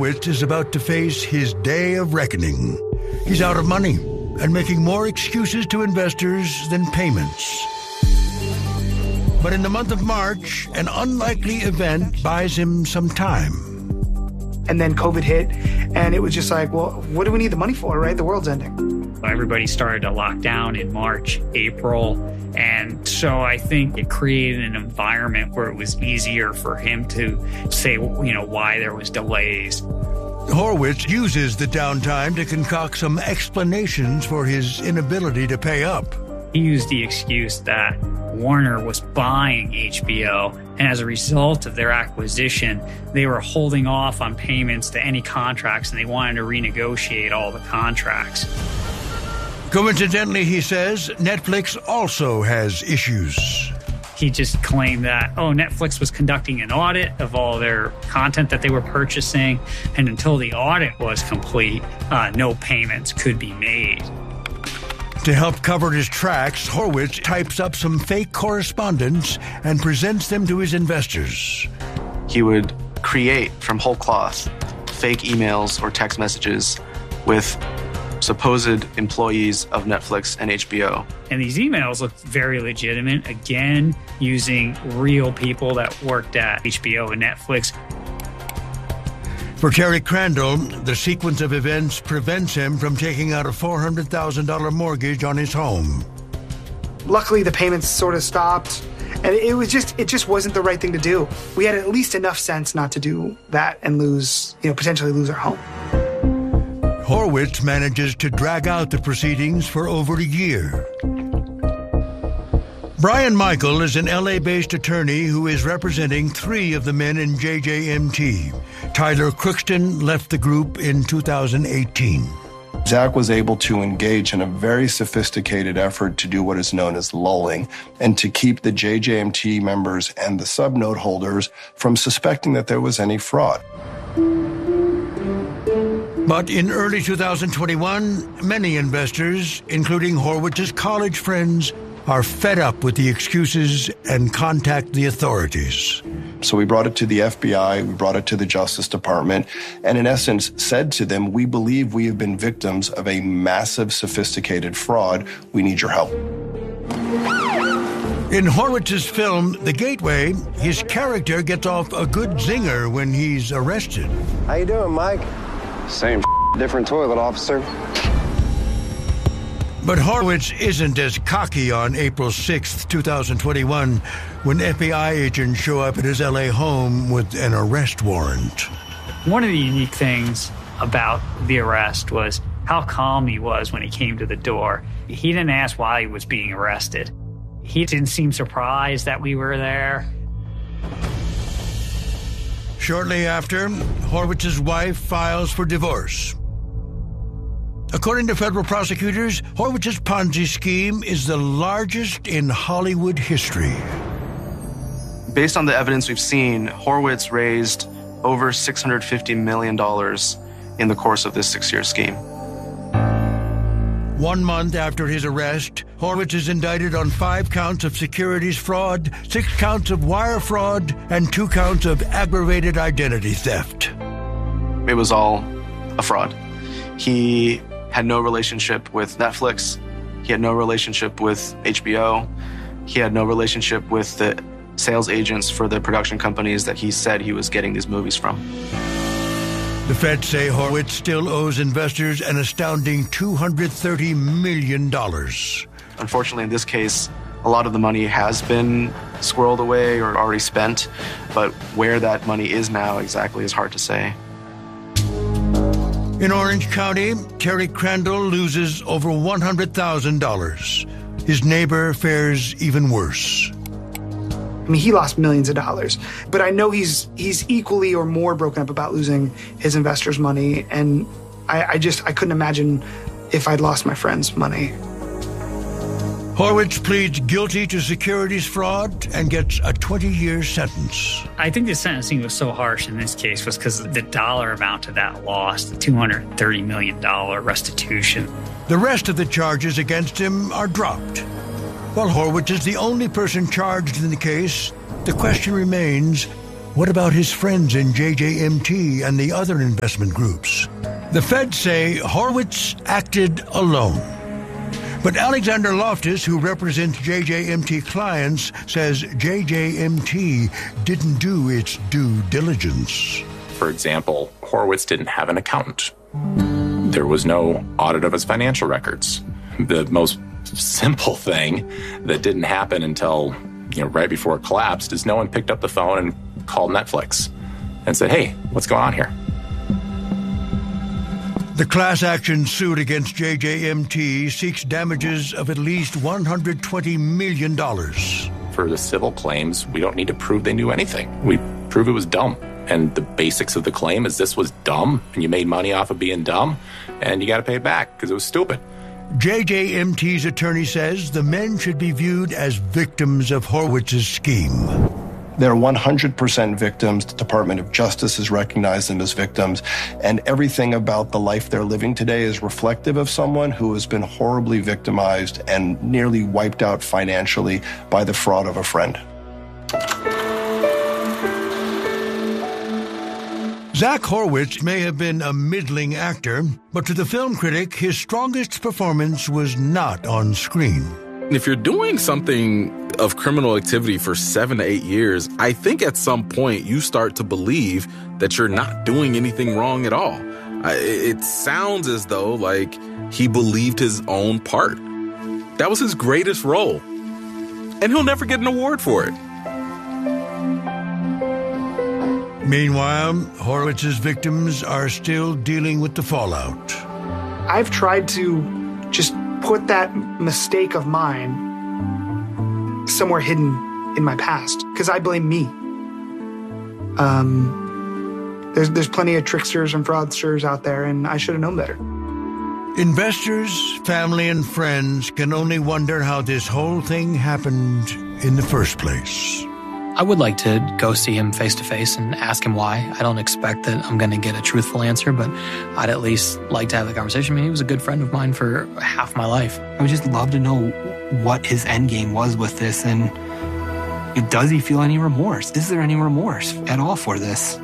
Horowitz is about to face his day of reckoning. He's out of money and making more excuses to investors than payments. But in the month of March, an unlikely event buys him some time. And then COVID hit, and it was just like, well, what do we need the money for, right? The world's ending. Everybody started to lock down in March, April, and so I think it created an environment where it was easier for him to say, why there was delays. Horowitz uses the downtime to concoct some explanations for his inability to pay up. He used the excuse that Warner was buying HBO, and as a result of their acquisition, they were holding off on payments to any contracts, and they wanted to renegotiate all the contracts. Coincidentally, he says, Netflix also has issues. He just claimed that, Netflix was conducting an audit of all their content that they were purchasing, and until the audit was complete, no payments could be made. To help cover his tracks, Horowitz types up some fake correspondence and presents them to his investors. He would create from whole cloth fake emails or text messages with supposed employees of Netflix and HBO. And these emails looked very legitimate, again, using real people that worked at HBO and Netflix. For Terry Crandall, the sequence of events prevents him from taking out a $400,000 mortgage on his home. Luckily, the payments sort of stopped, and it just wasn't the right thing to do. We had at least enough sense not to do that and potentially lose our home. Horowitz manages to drag out the proceedings for over a year. Brian Michael is an LA-based attorney who is representing 3 of the men in JJMT. Tyler Crookston left the group in 2018. Zach was able to engage in a very sophisticated effort to do what is known as lulling and to keep the JJMT members and the subnote holders from suspecting that there was any fraud. But in early 2021, many investors, including Horowitz's college friends, are fed up with the excuses and contact the authorities. So we brought it to the FBI, we brought it to the Justice Department, and in essence said to them, we believe we have been victims of a massive, sophisticated fraud. We need your help. In Horowitz's film, The Gateway, his character gets off a good zinger when he's arrested. How you doing, Mike? Same different toilet, officer. But Horowitz isn't as cocky on April 6th, 2021, when FBI agents show up at his LA home with an arrest warrant. One of the unique things about the arrest was how calm he was when he came to the door. He didn't ask why he was being arrested. He didn't seem surprised that we were there. Shortly after, Horowitz's wife files for divorce. According to federal prosecutors, Horowitz's Ponzi scheme is the largest in Hollywood history. Based on the evidence we've seen, Horowitz raised over $650 million in the course of this 6-year scheme. 1 month after his arrest, Horowitz is indicted on 5 counts of securities fraud, 6 counts of wire fraud, and 2 counts of aggravated identity theft. It was all a fraud. He had no relationship with Netflix. He had no relationship with HBO. He had no relationship with the sales agents for the production companies that he said he was getting these movies from. The feds say Horowitz still owes investors an astounding $230 million. Unfortunately, in this case, a lot of the money has been squirreled away or already spent, but where that money is now exactly is hard to say. In Orange County, Terry Crandall loses over $100,000. His neighbor fares even worse. I mean, he lost millions of dollars, but I know he's equally or more broken up about losing his investors' money, and I couldn't imagine if I'd lost my friend's money. Horowitz pleads guilty to securities fraud and gets a 20-year sentence. I think the sentencing was so harsh in this case was because of the dollar amount of that loss, the $230 million restitution. The rest of the charges against him are dropped. While Horowitz is the only person charged in the case, the question remains, What about his friends in JJMT and the other investment groups? The feds say Horowitz acted alone. But Alexander Loftus, who represents JJMT clients, says JJMT didn't do its due diligence. For example, Horowitz didn't have an accountant. There was no audit of his financial records. The most simple thing that didn't happen until, right before it collapsed is no one picked up the phone and called Netflix and said, hey, what's going on here? The class action suit against JJMT seeks damages of at least $120 million. For the civil claims, we don't need to prove they knew anything. We prove it was dumb. And the basics of the claim is this was dumb, and you made money off of being dumb, and you got to pay it back because it was stupid. JJMT's attorney says the men should be viewed as victims of Horowitz's scheme. They're 100% victims. The Department of Justice has recognized them as victims, and everything about the life they're living today is reflective of someone who has been horribly victimized and nearly wiped out financially by the fraud of a friend. Zach Horowitz may have been a middling actor, but to the film critic, his strongest performance was not on screen. If you're doing something of criminal activity for 7 to 8 years, I think at some point you start to believe that you're not doing anything wrong at all. It sounds as though like he believed his own part. That was his greatest role. And he'll never get an award for it. Meanwhile, Horowitz's victims are still dealing with the fallout. I've tried to just put that mistake of mine somewhere hidden in my past, because I blame me. There's plenty of tricksters and fraudsters out there, and I should have known better. Investors, family, and friends can only wonder how this whole thing happened in the first place. I would like to go see him face to face and ask him why. I don't expect that I'm going to get a truthful answer, but I'd at least like to have the conversation. I mean, he was a good friend of mine for half my life. I would just love to know what his end game was with this, and does he feel any remorse? Is there any remorse at all for this?